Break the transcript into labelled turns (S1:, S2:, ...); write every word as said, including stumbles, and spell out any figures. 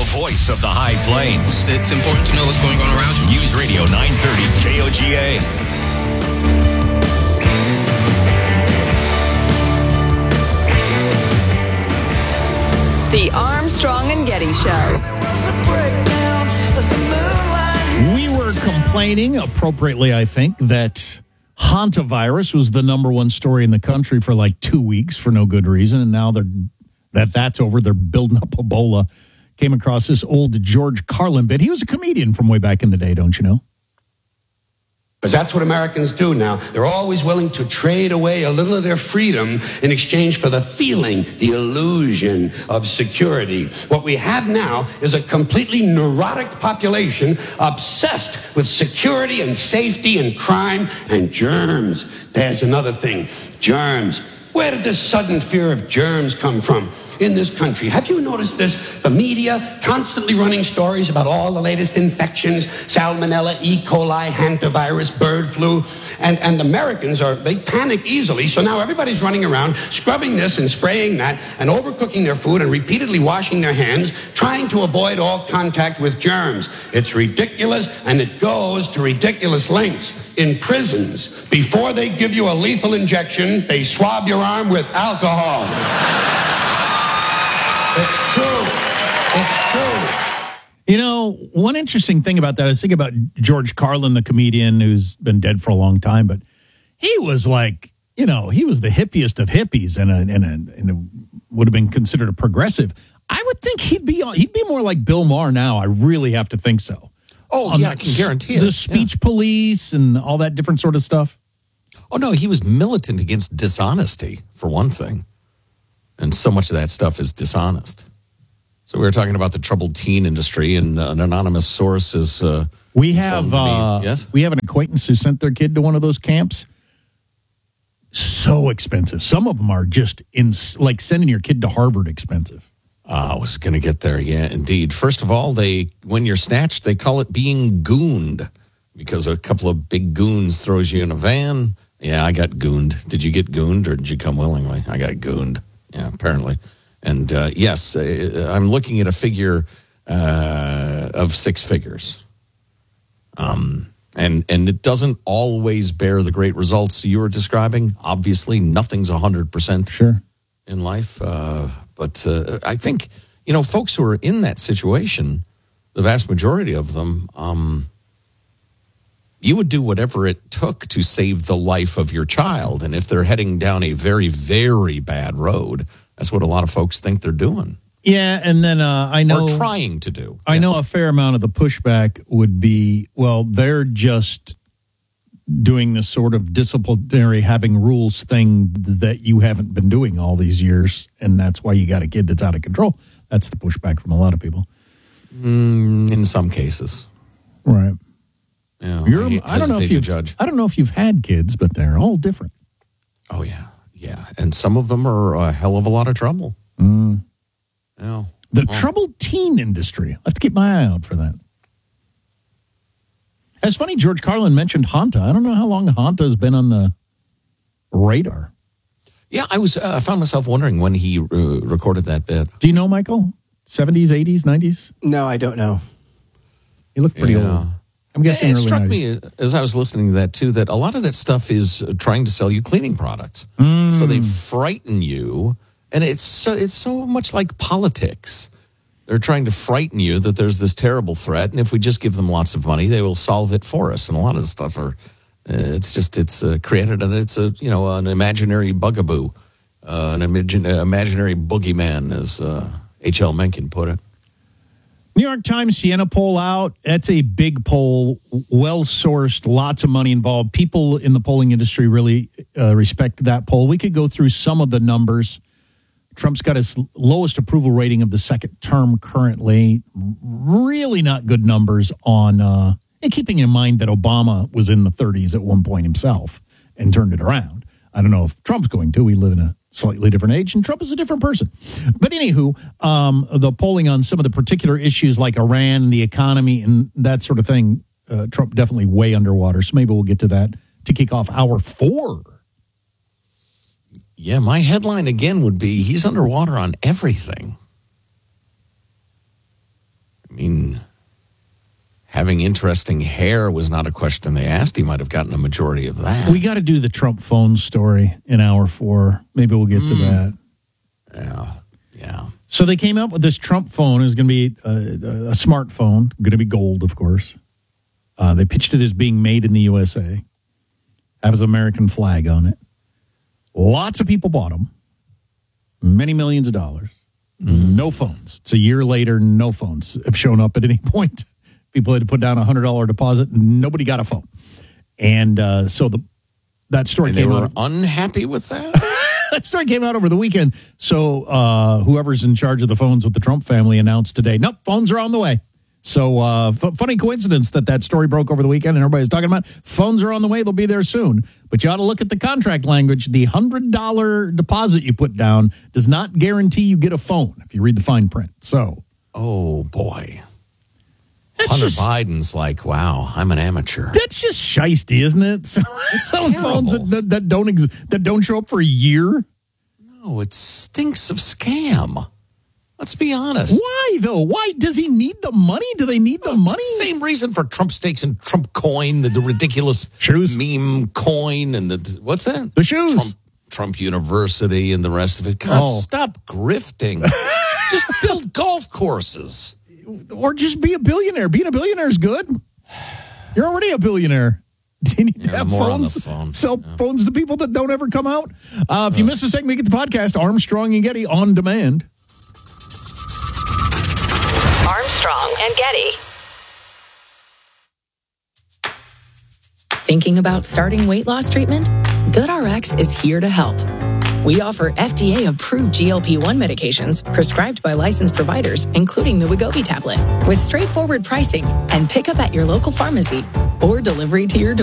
S1: voice of the High Plains.
S2: It's important to know what's going on around you.
S1: News Radio nine thirty K O G A.
S3: The Armstrong and Getty Show.
S4: We were complaining, appropriately, I think, that hantavirus was the number one story in the country for like two weeks for no good reason, and now they're that that's over. They're building up Ebola. Came across this old George Carlin bit. He was a comedian from way back in the day, don't you know?
S5: Because that's what Americans do now. They're always willing to trade away a little of their freedom in exchange for the feeling, the illusion of security. What we have now is a completely neurotic population obsessed with security and safety and crime and germs. There's another thing, germs. Where did this sudden fear of germs come from in this country? Have you noticed this? The media constantly running stories about all the latest infections, salmonella, E. coli, hantavirus, bird flu, and, and Americans are, they panic easily, so now everybody's running around scrubbing this and spraying that and overcooking their food and repeatedly washing their hands, trying to avoid all contact with germs. It's ridiculous, and it goes to ridiculous lengths. In prisons, before they give you a lethal injection, they swab your arm with alcohol. It's true. It's true.
S4: You know, one interesting thing about that, I was thinking about George Carlin, the comedian who's been dead for a long time, but he was like, you know, he was the hippiest of hippies and, a, and, a, and a, would have been considered a progressive. I would think he'd be he'd be more like Bill Maher now. I really have to think so.
S6: Oh,
S4: On
S6: yeah, I can guarantee it.
S4: The speech
S6: yeah.
S4: police and all that different sort of stuff.
S6: Oh, no, he was militant against dishonesty, for one thing. And so much of that stuff is dishonest. So we were talking about the troubled teen industry, and uh, an anonymous source is... Uh,
S4: we have uh,
S6: yes?
S4: we have an acquaintance who sent their kid to one of those camps. So expensive. Some of them are just in, like sending your kid to Harvard expensive.
S6: Uh, I was going to get there, yeah, indeed. First of all, they when you're snatched, they call it being gooned, because a couple of big goons throws you in a van. Yeah, I got gooned. Did you get gooned, or did you come willingly? I got gooned, yeah, apparently. And uh, yes, uh, I'm looking at a figure uh, of six figures. Um, and, and it doesn't always bear the great results you were describing. Obviously, nothing's one hundred percent
S4: sure
S6: in life. Uh, but uh, I think, you know, folks who are in that situation, the vast majority of them, um, you would do whatever it took to save the life of your child. And if they're heading down a very, very bad road, that's what a lot of folks think they're doing.
S4: Yeah, and then uh, I know...
S6: Or trying to do.
S4: I
S6: yeah.
S4: know a fair amount of the pushback would be, well, they're just doing this sort of disciplinary having rules thing that you haven't been doing all these years, and that's why you got a kid that's out of control. That's the pushback from a lot of people.
S6: Mm, in some cases.
S4: Right.
S6: Yeah,
S4: You're,
S6: I,
S4: I don't know if you've
S6: judge.
S4: I don't know if you've had kids, but they're all different.
S6: Oh yeah, yeah, and some of them are a hell of a lot of trouble.
S4: Mm.
S6: Yeah.
S4: The
S6: oh.
S4: troubled teen industry. I have to keep my eye out for that. It's funny, George Carlin mentioned Hanta. I don't know how long Hanta has been on the radar.
S6: Yeah, I was. Uh, I found myself wondering when he uh, recorded that bit.
S4: Do you know, Michael? seventies, eighties, nineties?
S7: No, I don't know.
S4: He looked pretty
S6: yeah.
S4: old. I'm guessing
S6: it
S4: early
S6: struck
S4: nineties.
S6: me as I was listening to that, too, that a lot of that stuff is trying to sell you cleaning products.
S4: Mm.
S6: So they frighten you, and it's so, it's so much like politics. They're trying to frighten you that there's this terrible threat, and if we just give them lots of money, they will solve it for us. And a lot of the stuff are, uh, it's just, it's uh, created, and it's a, you know, an imaginary bugaboo, uh, an imagine, uh, imaginary boogeyman, as uh, H L Mencken put it.
S4: New York Times Siena poll out. That's a big poll, well-sourced, lots of money involved. People in the polling industry really uh, respect that poll. We could go through some of the numbers. Trump's got his lowest approval rating of the second term currently. Really not good numbers on, uh, and keeping in mind that Obama was in the thirties at one point himself and turned it around. I don't know if Trump's going to. We live in a slightly different age, and Trump is a different person. But anywho, um, the polling on some of the particular issues like Iran and the economy and that sort of thing, uh, Trump definitely way underwater. So maybe we'll get to that to kick off hour four.
S6: Yeah, my headline again would be, he's underwater on everything. having interesting hair was not a question they asked. He might have gotten a majority of that.
S4: We got to do the Trump phone story in hour four. Maybe we'll get to
S6: Mm.
S4: that.
S6: Yeah, yeah.
S4: So they came up with this Trump phone. Is going to be a, a smartphone, going to be gold, of course. Uh, they pitched it as being made in the U S A. Has an American flag on it. Lots of people bought them. Many millions of dollars. Mm. No phones. It's a year later, no phones have shown up at any point. People had to put down a one hundred dollars deposit. Nobody got a phone. And uh, so the that story
S6: And
S4: came
S6: they were
S4: out.
S6: unhappy with that?
S4: That story came out over the weekend. So uh, whoever's in charge of the phones with the Trump family announced today, nope, phones are on the way. So uh, f- funny coincidence that that story broke over the weekend and everybody's talking about phones are on the way. They'll be there soon. But you ought to look at the contract language. The one hundred dollars deposit you put down does not guarantee you get a phone if you read the fine print. So,
S6: Oh, boy.
S4: that's
S6: Hunter
S4: just,
S6: Biden's like, wow, I'm an amateur.
S4: that's just shiesty, isn't it? So, some phones
S6: terrible.
S4: that, that, don't ex- that don't show up for a year.
S6: No, it stinks of scam. Let's be honest.
S4: Why, though? Why does he need the money? Do they need the money?
S6: Same reason for Trump steaks and Trump coin, the, the ridiculous
S4: Shoes.
S6: meme coin, and the what's that?
S4: The shoes.
S6: Trump, Trump University and the rest of it. God,
S4: Oh.
S6: stop grifting. Just build golf courses.
S4: Or just be a billionaire. Being a billionaire is good. You're already a billionaire. Do you need to
S6: Yeah,
S4: have
S6: more on the
S4: phones?
S6: phone.
S4: Sell
S6: Yeah.
S4: phones to people that don't ever come out? Uh, if you miss a segment, get the podcast, Armstrong and Getty on demand.
S3: Armstrong and Getty.
S7: Thinking about starting weight loss treatment? GoodRx is here to help. We offer F D A-approved G L P one medications prescribed by licensed providers, including the Wegovy tablet, with straightforward pricing and pickup at your local pharmacy or delivery to your door.